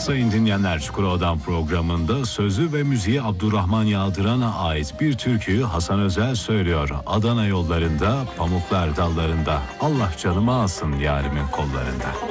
Sayın dinleyenler, Çukurova'dan programında sözü ve müziği Abdurrahman Yaldıran'a ait bir türküyü Hasan Özel söylüyor. Adana yollarında, pamuklar dallarında, Allah canımı alsın yarimin kollarında.